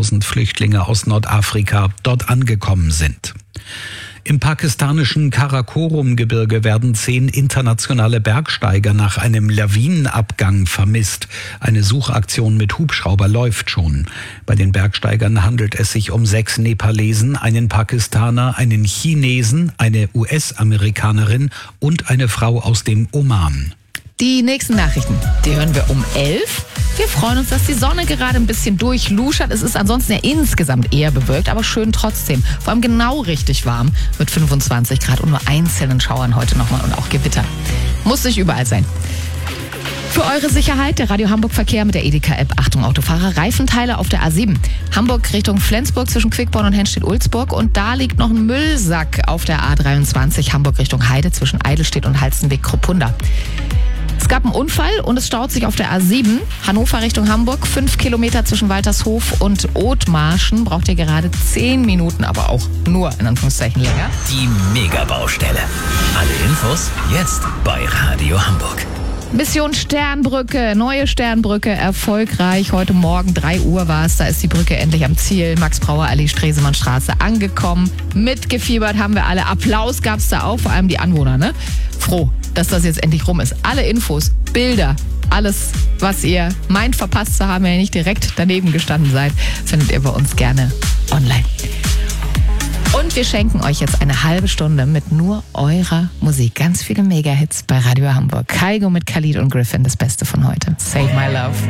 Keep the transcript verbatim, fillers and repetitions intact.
hunderttausend Flüchtlinge aus Nordafrika dort angekommen sind. Im pakistanischen Karakorum-Gebirge werden zehn internationale Bergsteiger nach einem Lawinenabgang vermisst. Eine Suchaktion mit Hubschrauber läuft schon. Bei den Bergsteigern handelt es sich um sechs Nepalesen, einen Pakistaner, einen Chinesen, eine U S-Amerikanerin und eine Frau aus dem Oman. Die nächsten Nachrichten, die hören wir um elf. Wir freuen uns, dass die Sonne gerade ein bisschen durchluschert. Es ist ansonsten ja insgesamt eher bewölkt, aber schön trotzdem. Vor allem genau richtig warm mit fünfundzwanzig Grad und nur einzelnen Schauern heute nochmal und auch Gewitter. Muss nicht überall sein. Für eure Sicherheit der Radio Hamburg Verkehr mit der Edeka-App. Achtung Autofahrer, Reifenteile auf der A sieben. Hamburg Richtung Flensburg zwischen Quickborn und Henstedt-Ulzburg. Und da liegt noch ein Müllsack auf der A dreiundzwanzig. Hamburg Richtung Heide zwischen Eidelstedt und Halstenweg-Kruppunda. Es gab einen Unfall und es staut sich auf der A sieben. Hannover Richtung Hamburg, fünf Kilometer zwischen Waltershof und Othmarschen. Braucht ihr gerade zehn Minuten, aber auch nur in Anführungszeichen länger. Die Megabaustelle. Alle Infos jetzt bei Radio Hamburg. Mission Sternbrücke, neue Sternbrücke, erfolgreich. Heute Morgen drei Uhr war es, da ist die Brücke endlich am Ziel. Max-Brauer-Allee, Stresemannstraße angekommen. Mitgefiebert haben wir alle. Applaus gab es da auch, vor allem die Anwohner, ne? Froh, dass das jetzt endlich rum ist. Alle Infos, Bilder, alles, was ihr meint verpasst zu haben, wenn ihr nicht direkt daneben gestanden seid, findet ihr bei uns gerne online. Und wir schenken euch jetzt eine halbe Stunde mit nur eurer Musik. Ganz viele Mega-Hits bei Radio Hamburg. Kygo mit Khalid und Griffin, das Beste von heute. Save My Love.